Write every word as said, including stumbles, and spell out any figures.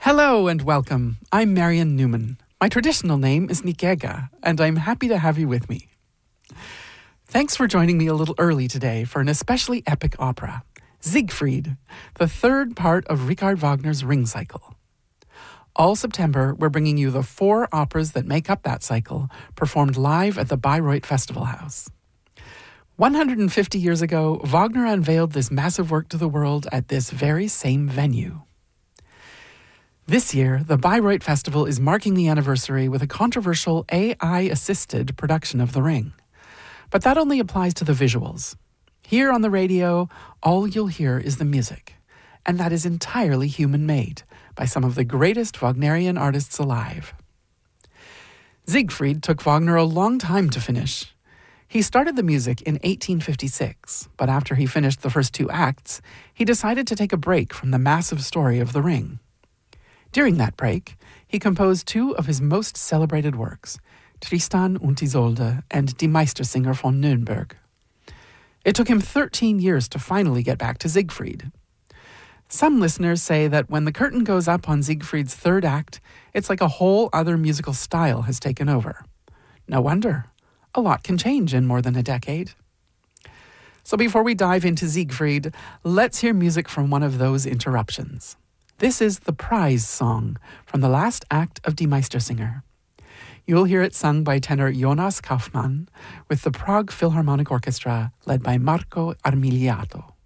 Hello and welcome. I'm Marian Newman. My traditional name is Nikega, and I'm happy to have you with me. Thanks for joining me a little early today for an especially epic opera, Siegfried, the third part of Richard Wagner's Ring Cycle. All September, we're bringing you the four operas that make up that cycle, performed live at the Bayreuth Festival House. one hundred fifty years ago, Wagner unveiled this massive work to the world at this very same venue. This year, the Bayreuth Festival is marking the anniversary with a controversial A I-assisted production of The Ring. But that only applies to the visuals. Here on the radio, all you'll hear is the music, and that is entirely human-made by some of the greatest Wagnerian artists alive. Siegfried took Wagner a long time to finish. He started the music in eighteen fifty-six, but after he finished the first two acts, he decided to take a break from the massive story of The Ring. During that break, he composed two of his most celebrated works, Tristan und Isolde and Die Meistersinger von Nürnberg. It took him thirteen years to finally get back to Siegfried. Some listeners say that when the curtain goes up on Siegfried's third act, it's like a whole other musical style has taken over. No wonder. A lot can change in more than a decade. So before we dive into Siegfried, let's hear music from one of those interruptions. This is the Prize Song from the last act of Die Meistersinger. You'll hear it sung by tenor Jonas Kaufmann with the Prague Philharmonic Orchestra led by Marco Armigliato.